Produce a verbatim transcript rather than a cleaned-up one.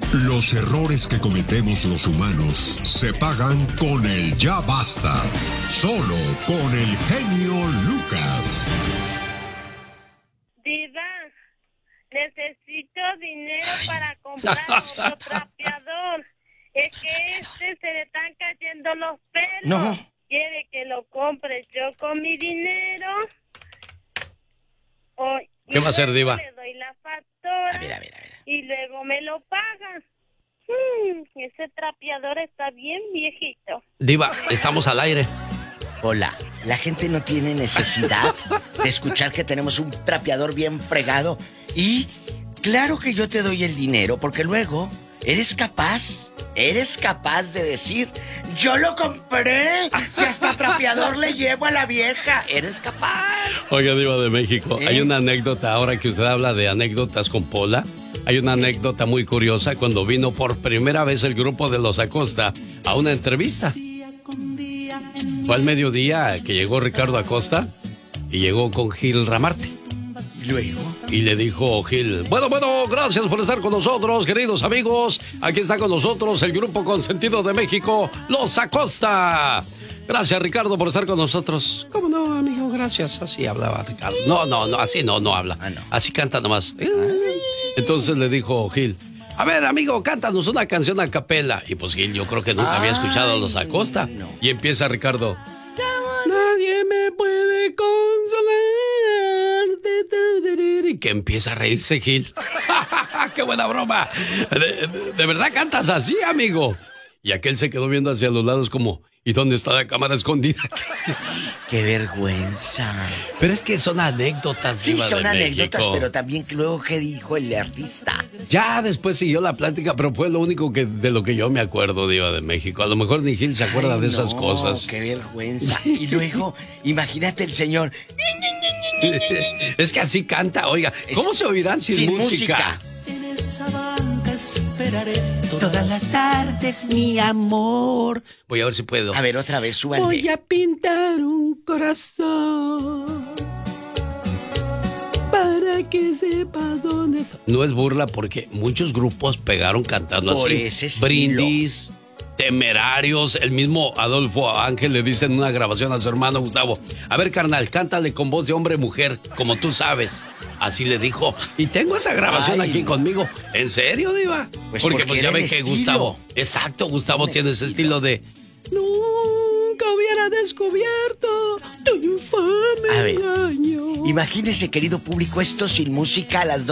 Los errores que cometemos los humanos se pagan con el ya basta. Solo con el genio Lucas. Diva, necesito dinero para comprar otro trapeador. Es que este se le están cayendo los pelos. No. Quiere que lo compre yo con mi dinero. O, ¿Qué va a hacer, Diva? Le doy la factura. A ver, a ver, a ver. Y luego me lo pagan. Hmm, ese trapeador está bien viejito. Diva, estamos al aire. Hola, la gente no tiene necesidad de escuchar que tenemos un trapeador bien fregado. Y claro que yo te doy el dinero, porque luego eres capaz, eres capaz de decir, yo lo compré, si hasta trapeador le llevo a la vieja. Eres capaz. Oiga, Diva de México, ¿Eh? Hay una anécdota, ahora que usted habla de anécdotas con Pola, hay una anécdota muy curiosa cuando vino por primera vez el grupo de Los Acosta a una entrevista. Fue al mediodía que llegó Ricardo Acosta y llegó con Gil Ramarte. Luego. Y le dijo Gil, bueno, bueno, gracias por estar con nosotros, queridos amigos. Aquí está con nosotros el grupo consentido de México, Los Acosta. Gracias, Ricardo, por estar con nosotros. ¿Cómo no, amigo? Gracias. Así hablaba Ricardo. No, no, no, así no, no habla. Ah, no. Así canta nomás. Entonces le dijo Gil, a ver, amigo, cántanos una canción a capela. Y pues Gil, yo creo que nunca Ay, había escuchado a Los Acosta. No. Y empieza Ricardo. Nadie me puede consolar. Y que empieza a reírse Gil. ¡Qué buena broma! ¿De, de, de verdad cantas así, amigo? Y aquel se quedó viendo hacia los lados como, ¿y dónde está la cámara escondida? ¡Qué vergüenza! Pero es que son anécdotas. Sí, Diva son de anécdotas, México. pero también luego, ¿qué dijo el artista? Ya después siguió la plática, pero fue lo único que de lo que yo me acuerdo, Diva de México. A lo mejor ni Gil se acuerda Ay, de esas no, cosas. ¡Qué vergüenza! Sí. Y luego, imagínate el señor. Es que así canta, oiga. ¿Cómo se oirán sin, sin música? música? En esa banca esperaré todas, todas las tardes, mi amor. Voy a ver si puedo. A ver, otra vez, súbale. Voy a pintar un corazón para que sepas dónde soy. No es burla porque muchos grupos pegaron cantando Por así. ese estilo. Brindis, Temerarios, el mismo Adolfo Ángel le dice en una grabación a su hermano Gustavo, a ver, carnal, cántale con voz de hombre-mujer, como tú sabes. Así le dijo. Y tengo esa grabación Ay, aquí no. conmigo. ¿En serio, Diva? Pues porque, porque pues ya ven que estilo. Gustavo... Exacto, Gustavo Un tiene estilo. ese estilo de... Nunca hubiera descubierto tu infame A ver, engaño. Imagínese, querido público, esto sin música a las dos.